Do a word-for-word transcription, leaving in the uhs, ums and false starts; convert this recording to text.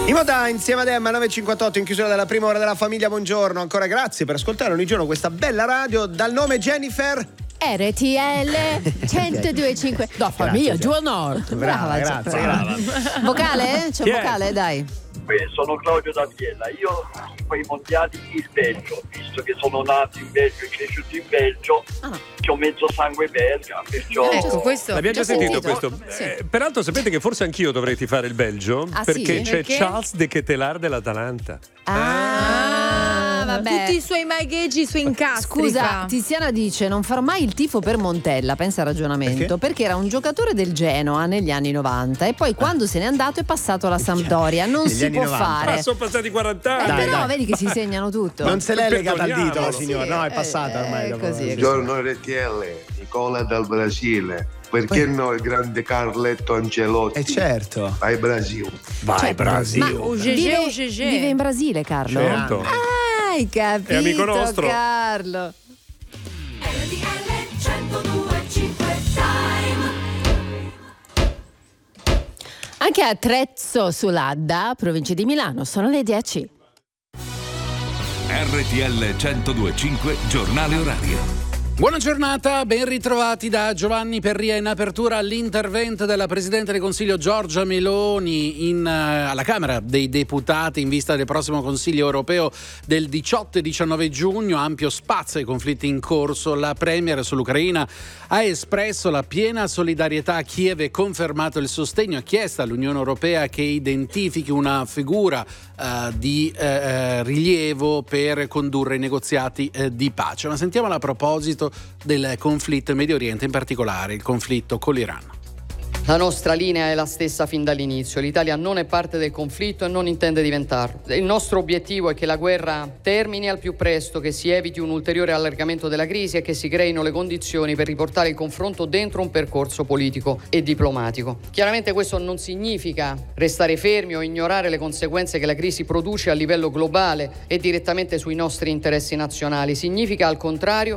In moda insieme ad Emma nove e cinquantotto in chiusura della prima ora della famiglia. Buongiorno, ancora grazie per ascoltare ogni giorno questa bella radio dal nome Jennifer R T L centodue e cinque da famiglia giorno. Brava, grazie, brava. grazie. Vocale? C'è un Chi è? vocale, dai. Sono Claudio da Biella. Io poi i mondiali in Belgio, visto che sono nato in Belgio e cresciuto in Belgio, Ah. ho mezzo sangue belga, perciò Ecco, questo L'abbiamo già sentito, sentito. questo. Sì. Eh, peraltro sapete che forse anch'io dovrei tifare il Belgio, Ah, perché sì? c'è Perché? Charles de Ketelar dell'Atalanta. Ah, vabbè. tutti i suoi magheggi su incastri. Scusa, Tiziana dice non farò mai il tifo per Montella, pensa al ragionamento, Perché? perché era un giocatore del Genoa negli anni novanta e poi quando se n'è andato è passato alla Sampdoria, non Negli si anni può novanta. fare. Ah, sono passati quaranta Eh, anni. Dai, però dai. vedi che si segnano tutto. Non se l'è legata al dito la Perdoniamolo. signora, no, è passata Eh, ormai eh, dopo. così, così. Buongiorno R T L, Nicola dal Brasile. Perché no il grande Carletto Ancelotti? Eh certo. Vai Brasile. Vai Brasile. O G G Vive, o G G. vive in Brasile, Carlo? Certo. Ah, hai capito, È amico nostro. Carlo. Anche a Trezzo sull'Adda, provincia di Milano, sono le dieci. R T L centodue e cinque Giornale Orario. Buona giornata, ben ritrovati da Giovanni Perria. In apertura all'intervento della Presidente del Consiglio Giorgia Meloni in, uh, alla Camera dei Deputati in vista del prossimo Consiglio Europeo del diciotto e diciannove giugno. Ampio spazio ai conflitti in corso. La Premier sull'Ucraina ha espresso la piena solidarietà a Kiev e confermato il sostegno. Ha chiesto all'Unione Europea che identifichi una figura uh, di uh, rilievo per condurre i negoziati uh, di pace. Ma sentiamola a proposito del conflitto in Medio Oriente, in particolare il conflitto con l'Iran. La nostra linea è la stessa fin dall'inizio. L'Italia non è parte del conflitto e non intende diventarlo. Il nostro obiettivo è che la guerra termini al più presto, che si eviti un ulteriore allargamento della crisi e che si creino le condizioni per riportare il confronto dentro un percorso politico e diplomatico. Chiaramente questo non significa restare fermi o ignorare le conseguenze che la crisi produce a livello globale e direttamente sui nostri interessi nazionali. Significa al contrario